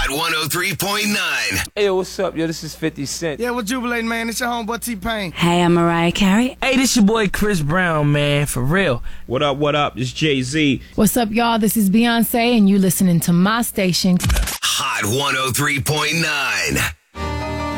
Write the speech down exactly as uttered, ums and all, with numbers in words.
Hot one oh three point nine. Hey, yo, what's up, yo? This is fifty Cent. Yeah, we're jubilating, man. It's your homeboy T-Pain. Hey, I'm Mariah Carey. Hey, this your boy Chris Brown, man, for real. What up, what up? It's Jay-Z. What's up, y'all? This is Beyonce, and you listening to my station. Hot one oh three point nine.